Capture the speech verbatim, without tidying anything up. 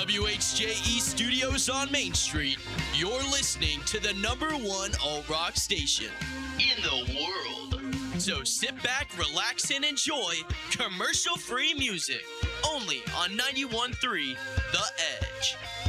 W H J E Studios on Main Street, you're listening to the number one alt-rock station in the world. So sit back, relax, and enjoy commercial-free music only on ninety-one point three The Edge.